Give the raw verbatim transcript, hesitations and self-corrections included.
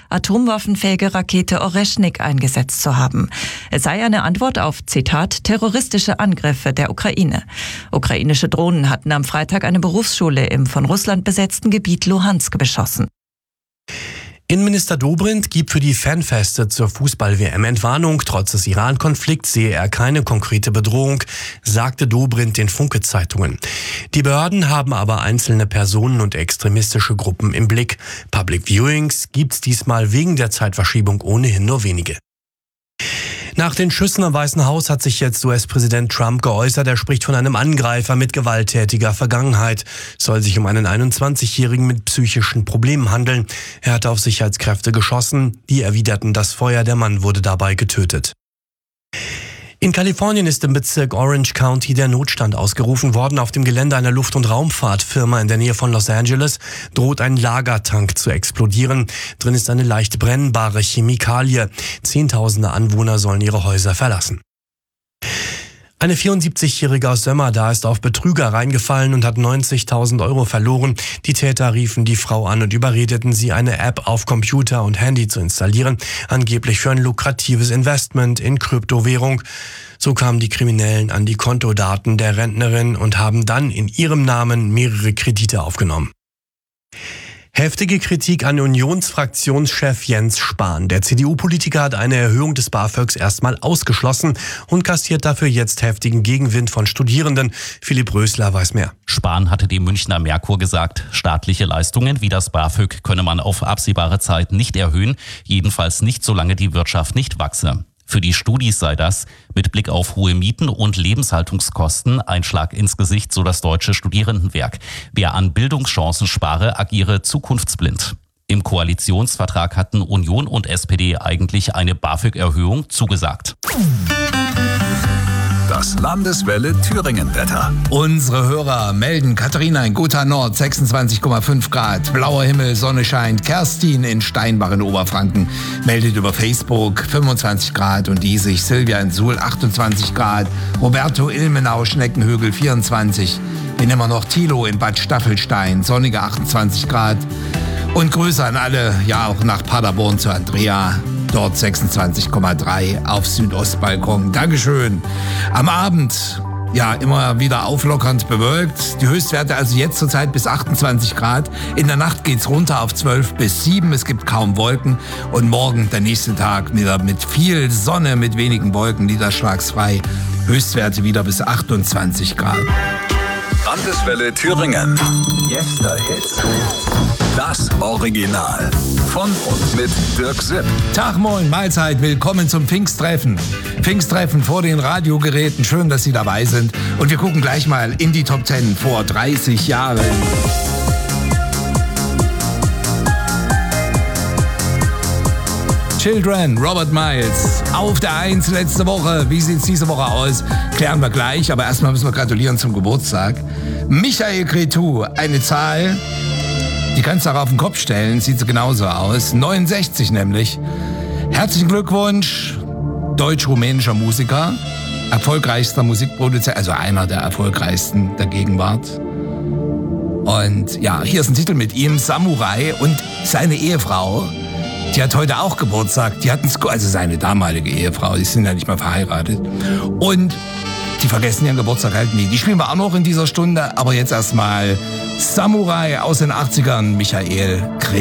atomwaffenfähige Rakete Oreschnik eingesetzt zu haben. Es sei eine Antwort auf, Zitat, terroristische Angriffe der Ukraine. Ukrainische Drohnen hatten am Freitag eine Berufsschule im von Russland besetzten Gebiet Luhansk beschossen. Innenminister Dobrindt gibt für die Fanfeste zur Fußball-W M Entwarnung. Trotz des Iran-Konflikts sehe er keine konkrete Bedrohung, sagte Dobrindt den Funke-Zeitungen. Die Behörden haben aber einzelne Personen und extremistische Gruppen im Blick. Public Viewings gibt's diesmal wegen der Zeitverschiebung ohnehin nur wenige. Nach den Schüssen am Weißen Haus hat sich jetzt U S-Präsident Trump geäußert. Er spricht von einem Angreifer mit gewalttätiger Vergangenheit. Es soll sich um einen einundzwanzigjährigen mit psychischen Problemen handeln. Er hatte auf Sicherheitskräfte geschossen. Die erwiderten das Feuer. Der Mann wurde dabei getötet. In Kalifornien ist im Bezirk Orange County der Notstand ausgerufen worden. Auf dem Gelände einer Luft- und Raumfahrtfirma in der Nähe von Los Angeles droht ein Lagertank zu explodieren. Drin ist eine leicht brennbare Chemikalie. Zehntausende Anwohner sollen ihre Häuser verlassen. Eine vierundsiebzigjährige aus Sömmerda ist auf Betrüger reingefallen und hat neunzigtausend Euro verloren. Die Täter riefen die Frau an und überredeten sie, eine App auf Computer und Handy zu installieren, angeblich für ein lukratives Investment in Kryptowährung. So kamen die Kriminellen an die Kontodaten der Rentnerin und haben dann in ihrem Namen mehrere Kredite aufgenommen. Heftige Kritik an Unionsfraktionschef Jens Spahn. Der C D U-Politiker hat eine Erhöhung des BAföGs erstmal ausgeschlossen und kassiert dafür jetzt heftigen Gegenwind von Studierenden. Philipp Rösler weiß mehr. Spahn hatte dem Münchner Merkur gesagt, staatliche Leistungen wie das BAföG könne man auf absehbare Zeit nicht erhöhen, jedenfalls nicht, solange die Wirtschaft nicht wachse. Für die Studis sei das mit Blick auf hohe Mieten und Lebenshaltungskosten ein Schlag ins Gesicht, so das Deutsche Studierendenwerk. Wer an Bildungschancen spare, agiere zukunftsblind. Im Koalitionsvertrag hatten Union und S P D eigentlich eine BAföG-Erhöhung zugesagt. Das Landeswelle Thüringen-Wetter. Unsere Hörer melden: Katharina in Gotha Nord sechsundzwanzig Komma fünf Grad, blauer Himmel, Sonne scheint. Kerstin in Steinbach in Oberfranken meldet über Facebook fünfundzwanzig Grad und Diesig. Silvia in Suhl achtundzwanzig Grad, Roberto Ilmenau Schneckenhögel vierundzwanzig. Wir nehmen wir noch Thilo in Bad Staffelstein, sonnige achtundzwanzig Grad. Und Grüße an alle, ja auch nach Paderborn zu Andrea. Dort sechsundzwanzig Komma drei auf Südostbalkon. Dankeschön. Am Abend, ja, immer wieder auflockernd bewölkt. Die Höchstwerte also jetzt zurzeit bis achtundzwanzig Grad. In der Nacht geht's runter auf zwölf bis sieben. Es gibt kaum Wolken. Und morgen, der nächste Tag, wieder mit viel Sonne, mit wenigen Wolken, niederschlagsfrei. Höchstwerte wieder bis achtundzwanzig Grad. Landeswelle Thüringen. Yesterhits. Das Original. Von und mit Dirk Sipp. Tag, moin, Mahlzeit, willkommen zum Pfingsttreffen. Pfingsttreffen vor den Radiogeräten, schön, dass Sie dabei sind. Und wir gucken gleich mal in die Top Ten vor dreißig Jahren. Children, Robert Miles, auf der Eins letzte Woche. Wie sieht's diese Woche aus? Klären wir gleich, aber erstmal müssen wir gratulieren zum Geburtstag. Michael Cretu, eine Zahl, die kannst du auch auf den Kopf stellen, sieht so genauso aus. neunundsechzig nämlich. Herzlichen Glückwunsch, deutsch-rumänischer Musiker, erfolgreichster Musikproduzent, also einer der erfolgreichsten der Gegenwart. Und ja, hier ist ein Titel mit ihm, Samurai, und seine Ehefrau, die hat heute auch Geburtstag. Die hatten, also seine damalige Ehefrau, die sind ja nicht mehr verheiratet. Und die vergessen ihren Geburtstag halt nie. Die spielen wir auch noch in dieser Stunde, aber jetzt erstmal Samurai aus den achtzigern, Michael Cretu.